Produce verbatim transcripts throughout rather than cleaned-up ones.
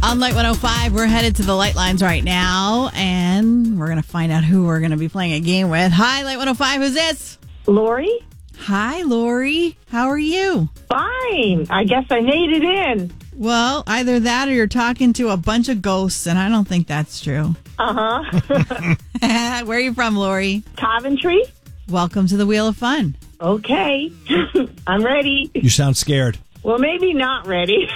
On Light one oh five, we're headed to the light lines right now, and we're going to find out who we're going to be playing a game with. Hi, Light one oh five, who's this? Lori? Hi, Lori. How are you? Fine. I guess I made it in. Well, either that or you're talking to a bunch of ghosts, and I don't think that's true. Uh-huh. Where are you from, Lori? Coventry? Welcome to the Wheel of Fun. Okay. I'm ready. You sound scared. Well, maybe not ready.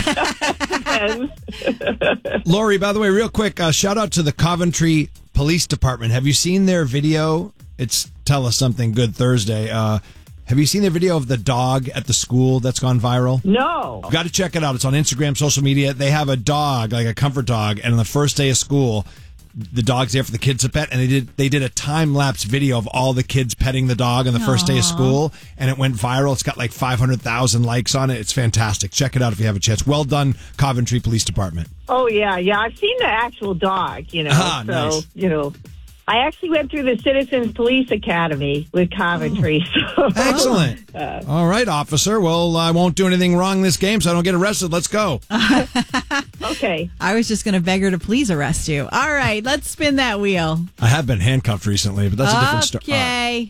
Lori, by the way, real quick, uh, shout out to the Coventry Police Department. Have you seen their video? It's Tell Us Something Good Thursday. Uh, have you seen their video of the dog at the school that's gone viral? No. You've got to check it out. It's on Instagram, social media. They have a dog, like a comfort dog, and on the first day of school, the dog's there for the kids to pet, and they did they did a time-lapse video of all the kids petting the dog on the first day of school, and it went viral. It's got like five hundred thousand likes on it. It's fantastic. Check it out if you have a chance. Well done, Coventry Police Department. Oh, yeah, yeah. I've seen the actual dog, you know. Ah, so, nice. you know, I actually went through the Citizens Police Academy with Coventry. So, Excellent. Uh, All right, officer. Well, I won't do anything wrong in this game, so I don't get arrested. Let's go. okay. I was just going to beg her to please arrest you. All right, let's spin that wheel. I have been handcuffed recently, but that's a different story. Okay.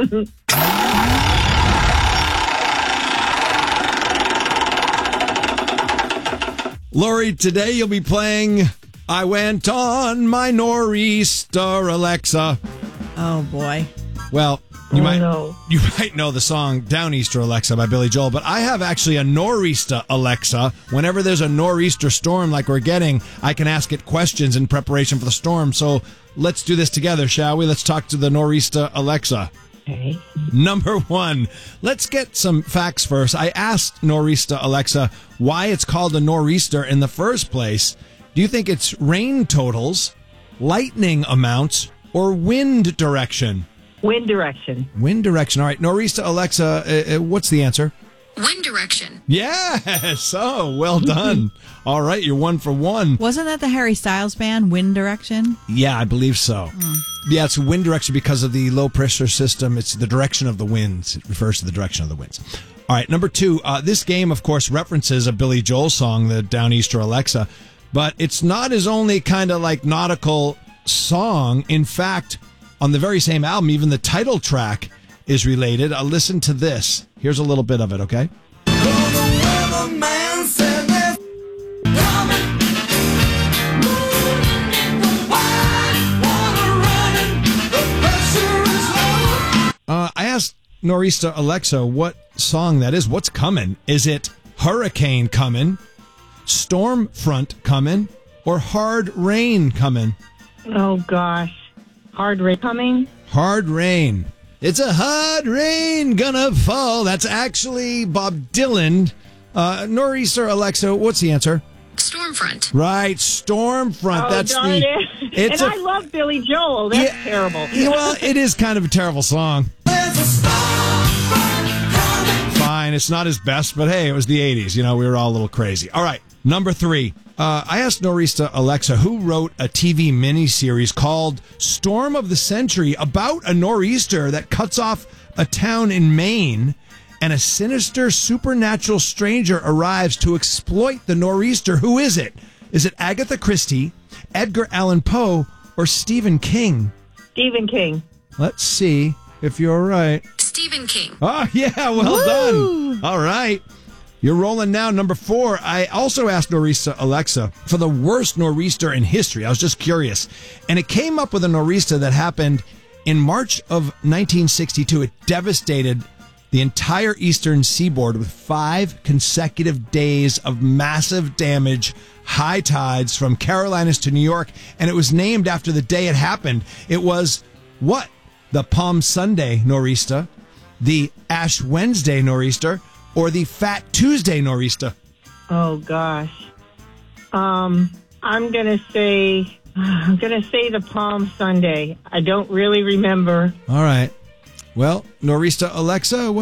Lori, today you'll be playing I Went on My Nor'easter, Alexa. Oh, boy. Well, you Oh, might no. you might know the song Downeaster Alexa by Billy Joel, but I have actually a nor'easter Alexa. Whenever there's a nor'easter storm like we're getting, I can ask it questions in preparation for the storm. So let's do this together, shall we? Let's talk to the nor'easter Alexa. Okay. Number one, let's get some facts first. I asked nor'easter Alexa why it's called a nor'easter in the first place. Do you think it's rain totals, lightning amounts, or wind direction? Wind direction. Wind direction. All right, nor'easter Alexa, uh, uh, what's the answer? Wind direction. Yes. Oh, well done. All right, you're one for one. Wasn't that the Harry Styles band, Wind Direction? Yeah, I believe so. Mm. Yeah, it's wind direction because of the low pressure system. It's the direction of the winds. It refers to the direction of the winds. All right, number two. Uh, this game, of course, references a Billy Joel song, the Downeaster Alexa, but it's not his only kind of like nautical song. In fact, on the very same album, even the title track is related. Uh, listen to this. Here's a little bit of it, okay? Uh, I asked nor'easter Alexa what song that is. What's coming? Is it hurricane coming, storm front coming, or hard rain coming? Oh, gosh. Hard rain coming? Hard rain. It's a hard rain gonna fall. That's actually Bob Dylan. Uh, nor'easter Alexa, what's the answer? Stormfront. Right, Stormfront. Oh, That's darn the. it. It's and a, I love Billy Joel. That's Yeah, terrible. yeah, well, it is kind of a terrible song. Fine, it's not his best, but hey, it was the eighties. You know, we were all a little crazy. All right, number three. Uh, I asked nor'easter Alexa who wrote a T V miniseries called Storm of the Century about a nor'easter that cuts off a town in Maine, and a sinister supernatural stranger arrives to exploit the nor'easter. Who is it? Is it Agatha Christie, Edgar Allan Poe, or Stephen King? Stephen King. Let's see if you're right. Stephen King. Oh, yeah, well Woo! done. All right. You're rolling now. Number four, I also asked nor'easter Alexa for the worst nor'easter in history. I was just curious. And it came up with a nor'easter that happened in March of nineteen sixty-two. It devastated the entire eastern seaboard with five consecutive days of massive damage, high tides from Carolinas to New York, and it was named after the day it happened. It was what? The Palm Sunday nor'easter, the Ash Wednesday nor'easter, or the Fat Tuesday nor'easter? Oh, gosh. Um, I'm going to say, I'm going to say the Palm Sunday. I don't really remember. All right. Well, nor'easter Alexa,